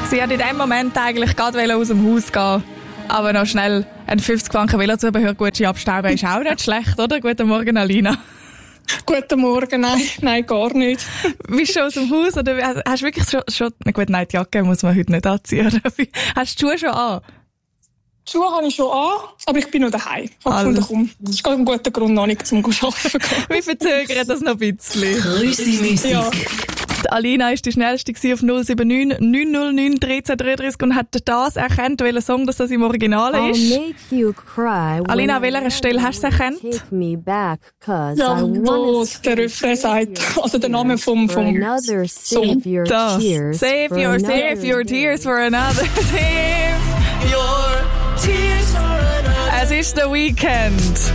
Sie hat in dem Moment eigentlich gerade aus dem Haus gehen, aber noch schnell ein 50 Franken Velozubehörgutschein abstauben ist auch nicht schlecht, oder? Guten Morgen, Alina. Guten Morgen, nein, gar nicht. Bist du schon aus dem Haus oder hast du wirklich schon na gut, nein, die Jacke muss man heute nicht anziehen, oder? Hast du die Schuhe schon an? Die Schuhe habe ich schon an, aber ich bin noch daheim. Ich habe gefunden, komm, das ist ein guter Grund noch nicht, um arbeiten zu gehen. Wir verzögern das noch ein bisschen. Grüßi-Musik. Ja. Die Alina war die schnellste auf 079 909 1333 und hat das erkannt, welcher Song das im Original ist. Alina, an welcher Stelle hast du es erkannt? Ja, wo der Refrain sagt, also der Name vom Song. Das. Save your tears for another. Save your tears for another. Es ist The Weeknd.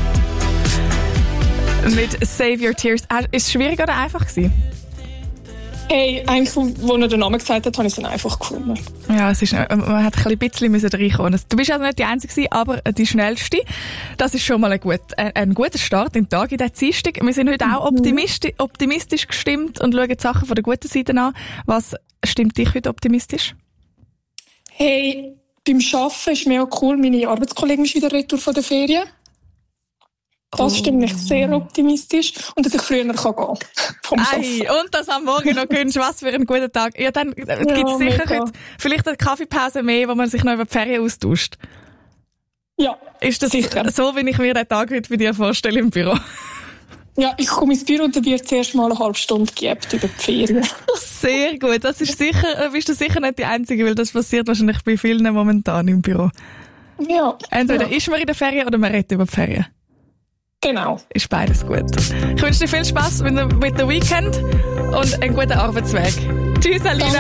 Mit Save Your Tears. Ist es schwierig oder einfach gewesen? Hey, eigentlich, wo er den Namen gesagt hat, habe ich es dann einfach gefunden. Ja, man hat ein bisschen reinkommen. Du bist also nicht die Einzige, aber die Schnellste. Das ist schon mal ein guter Start im Tag, in der Dienstag. Wir sind heute auch optimistisch gestimmt und schauen die Sachen von der guten Seite an. Was stimmt dich heute optimistisch? Hey, beim Arbeiten ist mega cool. Meine Arbeitskollegin ist wieder retour von der Ferien. Das stimmt mich sehr optimistisch. Und dass ich früher gehen kann. Und das am Morgen noch gönnst. Was für ein guter Tag. Ja, dann gibt es sicher heute vielleicht eine Kaffeepause mehr, wo man sich noch über die Ferien austauscht. Ja, ist das sicher. So, wie ich mir den Tag heute bei dir vorstelle im Büro? Ja, ich komme ins Büro und dann wird zuerst mal eine halbe Stunde geübt über die Ferien. Sehr gut. Das ist sicher, bist du sicher nicht die Einzige, weil das passiert wahrscheinlich bei vielen momentan im Büro. Ja. Entweder ist man in der Ferien oder man redet über die Ferien. Genau. Ist beides gut. Ich wünsche dir viel Spaß mit The Weeknd und einen guten Arbeitsweg. Tschüss, Alina.